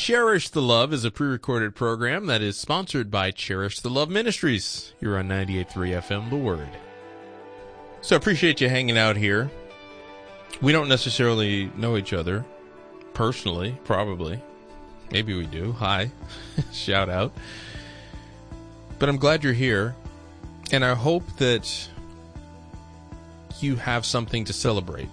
Cherish the Love is a pre-recorded program that is sponsored by Cherish the Love Ministries. You're on 98.3 FM, The Word. So I appreciate you hanging out here. We don't necessarily know each other personally, probably. Maybe we do. Hi. Shout out. But I'm glad you're here, and I hope that you have something to celebrate.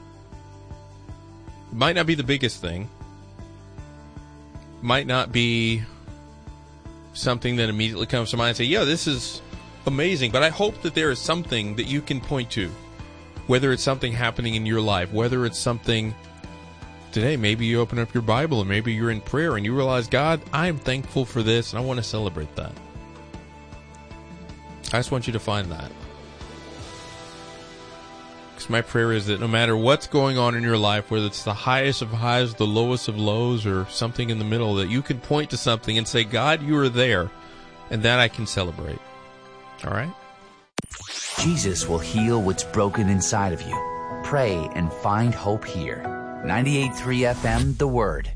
Might not be the biggest thing. Might not be something that immediately comes to mind and say, yeah, this is amazing. But I hope that there is something that you can point to. Whether it's something happening in your life, whether it's something today, maybe you open up your Bible and maybe you're in prayer and you realize, God, I am thankful for this and I want to celebrate that. I just want you to find that. Because my prayer is that no matter what's going on in your life, whether it's the highest of highs, the lowest of lows, or something in the middle, that you can point to something and say, God, you are there, and that I can celebrate. All right? Jesus will heal what's broken inside of you. Pray and find hope here. 98.3 FM, The Word.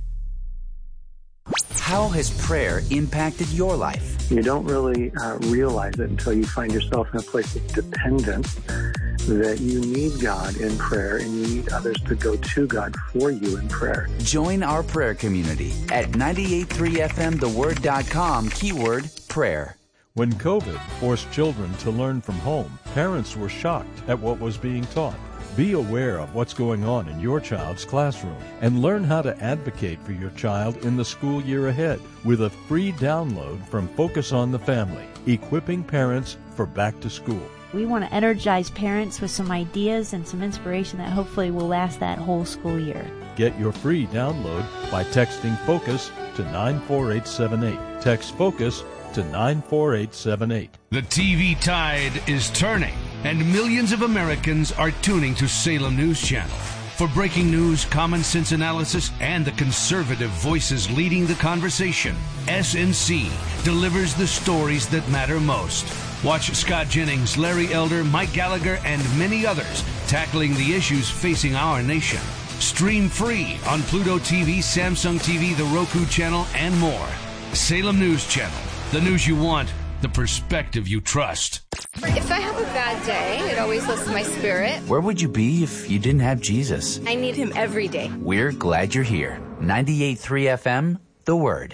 How has prayer impacted your life? You don't really realize it until you find yourself in a place of dependence, that you need God in prayer and you need others to go to God for you in prayer. Join our prayer community at 98.3fmtheword.com, keyword prayer. When COVID forced children to learn from home, parents were shocked at what was being taught. Be aware of what's going on in your child's classroom and learn how to advocate for your child in the school year ahead with a free download from Focus on the Family, equipping parents for back to school. We want to energize parents with some ideas and some inspiration that hopefully will last that whole school year. Get your free download by texting FOCUS to 94878. Text FOCUS to 94878. The TV tide is turning, and millions of Americans are tuning to Salem News Channel. For breaking news, common sense analysis, and the conservative voices leading the conversation, SNC delivers the stories that matter most. Watch Scott Jennings, Larry Elder, Mike Gallagher, and many others tackling the issues facing our nation. Stream free on Pluto TV, Samsung TV, the Roku channel, and more. Salem News Channel. The news you want, the perspective you trust. If I have a bad day, it always lifts my spirit. Where would you be if you didn't have Jesus? I need him every day. We're glad you're here. 98.3 FM, The Word.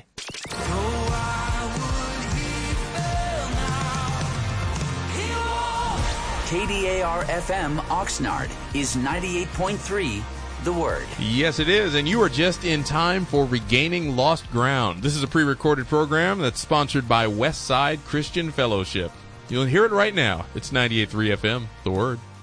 KDAR-FM Oxnard is 98.3 The Word. Yes, it is, and you are just in time for Regaining Lost Ground. This is a pre-recorded program that's sponsored by Westside Christian Fellowship. You'll hear it right now. It's 98.3 FM, The Word.